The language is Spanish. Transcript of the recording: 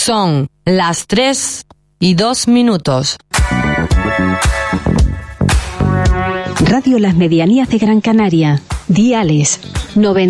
Son las 3:02. Radio Las Medianías de Gran Canaria. Diales 90.